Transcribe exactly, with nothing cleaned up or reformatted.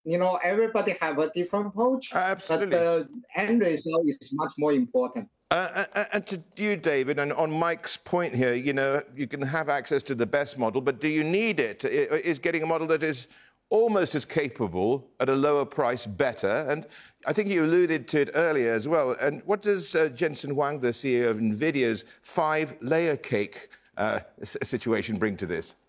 You know, everybody have a different approach, but Absolutely. the end result is much more important. Uh, and, and to you, David, and on Mike's point here, you know, you can have access to the best model, but do you need it? Is getting a model that is almost as capable at a lower price better? And I think you alluded to it earlier as well. And what does uh, Jensen Huang, the C E O of NVIDIA's five-layer cake uh, situation, bring to this?